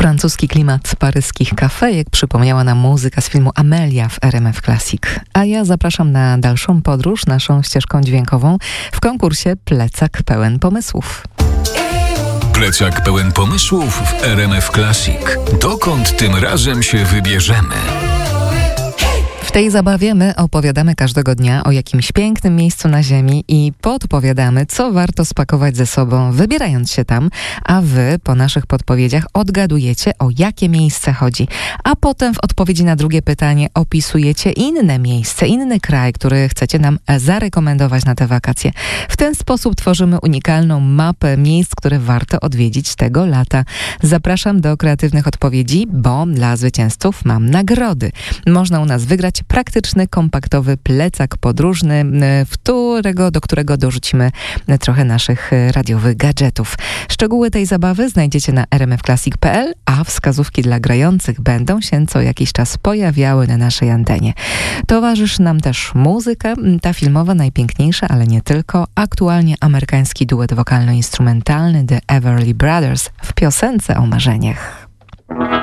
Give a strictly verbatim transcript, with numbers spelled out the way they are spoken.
Francuski klimat paryskich kafejek przypomniała nam muzyka z filmu Amelia w R M F Classic. A ja zapraszam na dalszą podróż naszą ścieżką dźwiękową w konkursie Plecak pełen pomysłów. Plecak pełen pomysłów w R M F Classic. Dokąd tym razem się wybierzemy? W tej zabawie my opowiadamy każdego dnia o jakimś pięknym miejscu na ziemi i podpowiadamy, co warto spakować ze sobą, wybierając się tam, a wy po naszych podpowiedziach odgadujecie, o jakie miejsce chodzi. A potem w odpowiedzi na drugie pytanie opisujecie inne miejsce, inny kraj, który chcecie nam zarekomendować na te wakacje. W ten sposób tworzymy unikalną mapę miejsc, które warto odwiedzić tego lata. Zapraszam do kreatywnych odpowiedzi, bo dla zwycięzców mam nagrody. Można u nas wygrać praktyczny, kompaktowy plecak podróżny, w którego, do którego dorzucimy trochę naszych radiowych gadżetów. Szczegóły tej zabawy znajdziecie na r m f classic kropka p l, a wskazówki dla grających będą się co jakiś czas pojawiały na naszej antenie. Towarzyszy nam też muzyka, ta filmowa najpiękniejsza, ale nie tylko. Aktualnie amerykański duet wokalno-instrumentalny The Everly Brothers w piosence o marzeniach.